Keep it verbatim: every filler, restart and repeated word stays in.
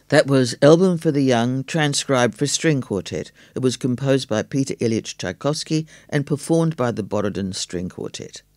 That was Album for the Young, transcribed for string quartet. It was composed by Peter Ilyich Tchaikovsky and performed by the Borodin String Quartet.